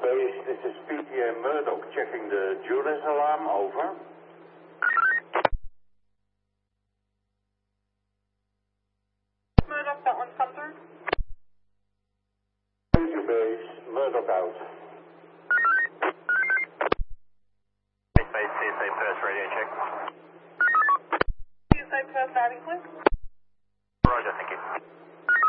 base, this is PTA Murdoch checking the Julius alarm, over. Murdoch, that one's come through. PTA base, Murdoch out. Base, CSA first radio check. CSA first diving, please.